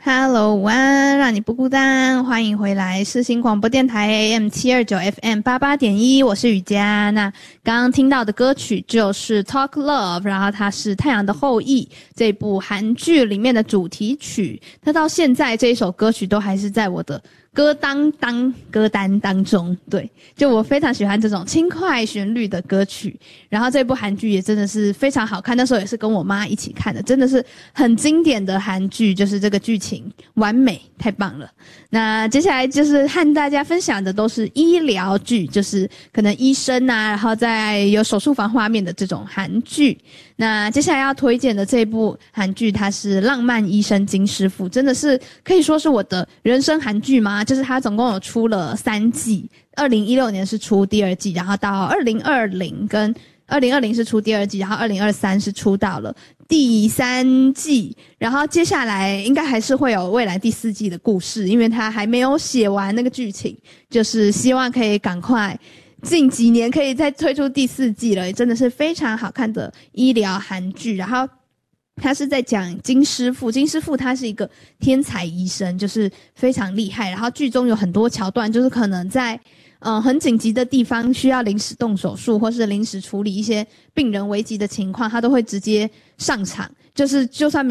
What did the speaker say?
Hello， 晚安，让你不孤单，欢迎回来世新广播电台 AM729 FM88.1，我是雨佳。那刚刚听到的歌曲就是 Talk Love， 然后它是《太阳的后裔》这部韩剧里面的主题曲。它到现在这一首歌曲都还是在我的歌单当中，对，就我非常喜欢这种轻快旋律的歌曲。然后这部韩剧也真的是非常好看，那时候也是跟我妈一起看的，真的是很经典的韩剧，就是这个剧情完美，太棒了。那接下来就是和大家分享的都是医疗剧，就是可能医生啊，然后再有手术房画面的这种韩剧。那接下来要推荐的这部韩剧，它是《浪漫医生金师傅》，真的是可以说是我的人生韩剧吗？就是它总共有出了3季，2016年是出第2季，然后到2020跟2020是出第2季，然后2023是出到了第3季，然后接下来应该还是会有未来第4季的故事，因为它还没有写完那个剧情，就是希望可以赶快近几年可以再推出第4季了，真的是非常好看的医疗韩剧。然后他是在讲金师傅他是一个天才医生，就是非常厉害，然后剧中有很多桥段就是可能在很紧急的地方需要临时动手术或是临时处理一些病人危急的情况，他都会直接上场，就算